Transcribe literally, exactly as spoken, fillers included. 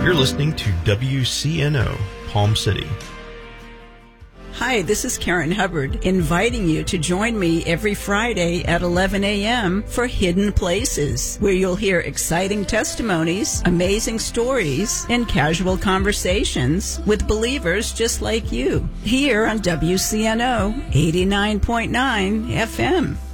You're listening to W C N O, Palm City. Hi, this is Karen Hubbard, inviting you to join me every Friday at eleven a.m. for Hidden Places, where you'll hear exciting testimonies, amazing stories, and casual conversations with believers just like you, here on W C N O eighty-nine point nine F M.